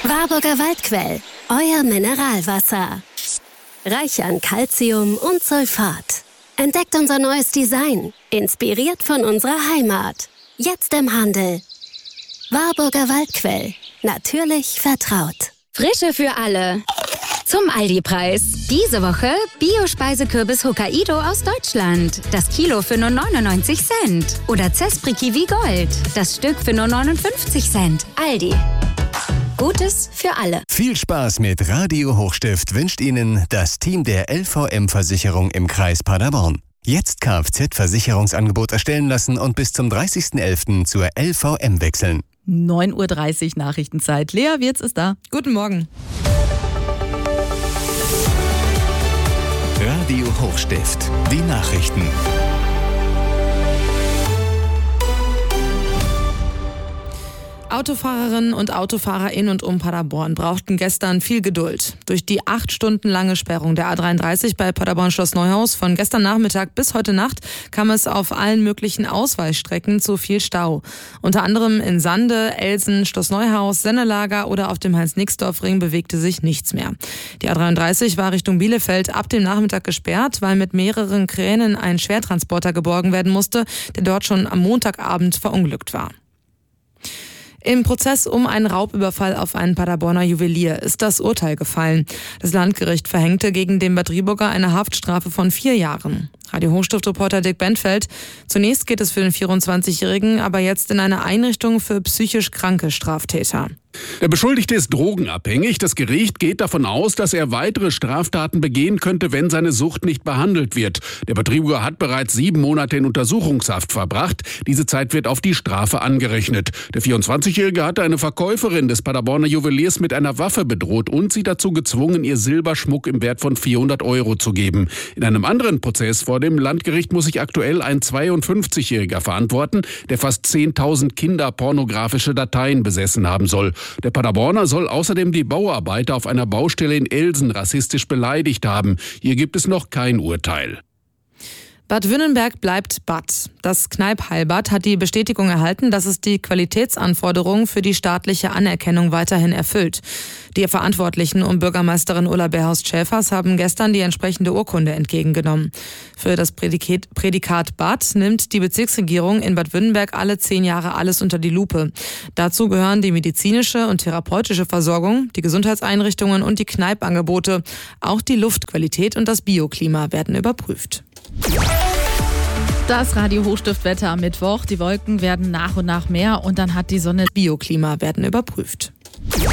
Warburger Waldquell, euer Mineralwasser. Reich an Calcium und Sulfat. Entdeckt unser neues Design, inspiriert von unserer Heimat. Jetzt im Handel. Warburger Waldquell, natürlich vertraut. Frische für alle. Zum Aldi-Preis. Diese Woche Bio-Speisekürbis Hokkaido aus Deutschland. Das Kilo für nur 99 Cent. Oder Zespri Kiwi Gold. Das Stück für nur 59 Cent. Aldi. Gutes für alle. Viel Spaß mit Radio Hochstift wünscht Ihnen das Team der LVM-Versicherung im Kreis Paderborn. Jetzt Kfz-Versicherungsangebot erstellen lassen und bis zum 30.11. zur LVM wechseln. 9:30 Uhr Nachrichtenzeit. Lea Wirz ist da. Guten Morgen. Radio Hochstift. Die Nachrichten. Autofahrerinnen und Autofahrer in und um Paderborn brauchten gestern viel Geduld. Durch die 8 Stunden lange Sperrung der A33 bei Paderborn-Schloss Neuhaus von gestern Nachmittag bis heute Nacht kam es auf allen möglichen Ausweichstrecken zu viel Stau. Unter anderem in Sande, Elsen, Schloss Neuhaus, Sennelager oder auf dem Heinz-Nixdorf-Ring bewegte sich nichts mehr. Die A33 war Richtung Bielefeld ab dem Nachmittag gesperrt, weil mit mehreren Kränen ein Schwertransporter geborgen werden musste, der dort schon am Montagabend verunglückt war. Im Prozess um einen Raubüberfall auf einen Paderborner Juwelier ist das Urteil gefallen. Das Landgericht verhängte gegen den Bad Driburger eine Haftstrafe von 4 Jahren. Radio Hochstift-Reporter Dick Benfeld. Zunächst geht es für den 24-Jährigen aber jetzt in eine Einrichtung für psychisch kranke Straftäter. Der Beschuldigte ist drogenabhängig. Das Gericht geht davon aus, dass er weitere Straftaten begehen könnte, wenn seine Sucht nicht behandelt wird. Der Betrüger hat bereits 7 Monate in Untersuchungshaft verbracht. Diese Zeit wird auf die Strafe angerechnet. Der 24-Jährige hatte eine Verkäuferin des Paderborner Juweliers mit einer Waffe bedroht und sie dazu gezwungen, ihr Silberschmuck im Wert von 400 € zu geben. In einem anderen Prozess vor dem Landgericht muss sich aktuell ein 52-Jähriger verantworten, der fast 10.000 kinderpornografische Dateien besessen haben soll. Der Paderborner soll außerdem die Bauarbeiter auf einer Baustelle in Elsen rassistisch beleidigt haben. Hier gibt es noch kein Urteil. Bad Wünnenberg bleibt Bad. Das Kneipp-Heilbad hat die Bestätigung erhalten, dass es die Qualitätsanforderungen für die staatliche Anerkennung weiterhin erfüllt. Die Verantwortlichen um Bürgermeisterin Ulla Beerhorst-Schäfers haben gestern die entsprechende Urkunde entgegengenommen. Für das Prädikat Bad nimmt die Bezirksregierung in Bad Wünnenberg alle 10 Jahre alles unter die Lupe. Dazu gehören die medizinische und therapeutische Versorgung, die Gesundheitseinrichtungen und die Kneippangebote. Auch die Luftqualität und das Bioklima werden überprüft. Das Radio Hochstift-Wetter am Mittwoch. Die Wolken werden nach und nach mehr und dann hat die Sonne. Bioklima werden überprüft.